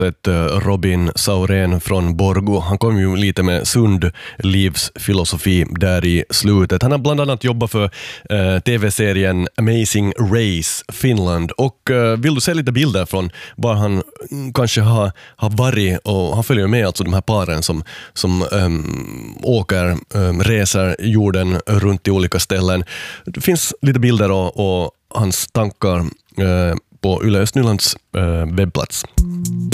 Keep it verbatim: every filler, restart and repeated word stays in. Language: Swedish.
Robin Saurén från Borgo. Han kom ju lite med sund livsfilosofi där i slutet. Han har bland annat jobbat för eh, tv-serien Amazing Race Finland, och eh, vill du se lite bilder från var han mm, kanske har, har varit, och han följer med alltså de här paren som, som um, åker, um, reser jorden runt i olika ställen. Det finns lite bilder och, och hans tankar eh, på Yle Östnylands eh, webbplats.